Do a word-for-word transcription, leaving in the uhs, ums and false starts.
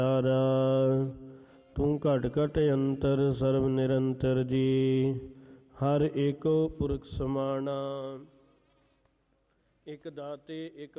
ਤੂੰ ਘਟ ਘਟ ਅੰਤਰ ਸਰਬ ਨਿਰੰਤਰ ਜੀ। ਹਰ ਏਕੋ ਪੁਰਖ ਸਮਾਣਾ। ਇਕ ਦਾਤੇ ਇਕ